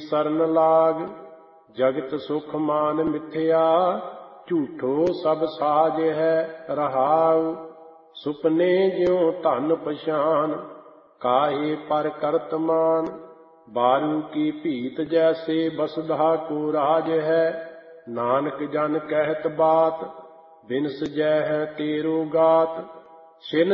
ਸਰਨ ਲਾਗ। ਜਗਤ ਸੁਖ ਮਾਨ ਮਿਥਿਆ, ਝੂਠੋ ਸਭ ਸਾਜ ਹੈ ਰਹਾਉ। ਸੁਪਨੇ ਜਿਉ ਧਨ ਪਛਾਨ, ਕਾਹੇ ਪਰ ਕਰਤ ਮਾਨ। ਬਾਰੂ ਕੀ ਭੀਤ ਜੈਸੇ ਬਸਧਾ ਕੋ ਰਾਜ ਹੈ। ਨਾਨਕ ਜਨ ਕਹਿਤ ਬਾਤ, ਬਿਨ ਸਜੈ ਹੈ ਤੇਰੋ ਗਾਤ। ਛਿਨ